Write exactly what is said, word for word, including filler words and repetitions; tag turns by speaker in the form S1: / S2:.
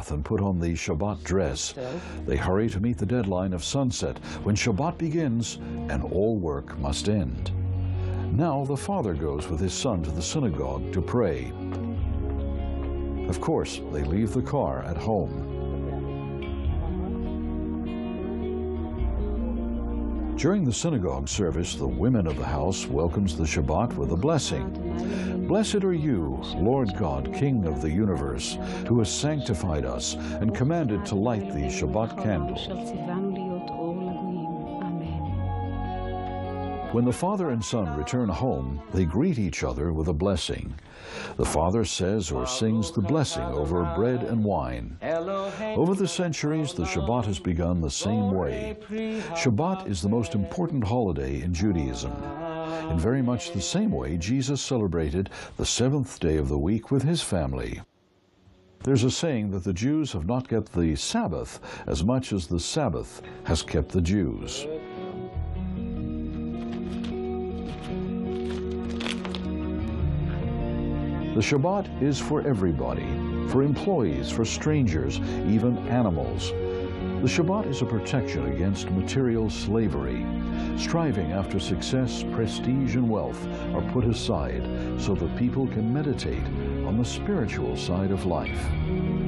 S1: bath and put on the Shabbat dress. They hurry to meet the deadline of sunset, when Shabbat begins and all work must end. Now the father goes with his son to the synagogue to pray. Of course, they leave the car at home. During the synagogue service, the women of the house welcomes the Shabbat with a blessing. Blessed are you, Lord God, King of the universe, who has sanctified us and commanded to light the Shabbat candle. When the father and son return home, they greet each other with a blessing. The father says or sings the blessing over bread and wine. Over the centuries, the Shabbat has begun the same way. Shabbat is the most important holiday in Judaism. In very much the same way, Jesus celebrated the seventh day of the week with his family. There's a saying that the Jews have not kept the Sabbath as much as the Sabbath has kept the Jews. The Shabbat is for everybody, for employees, for strangers, even animals. The Shabbat is a protection against material slavery. Striving after success, prestige, and wealth are put aside so that people can meditate on the spiritual side of life.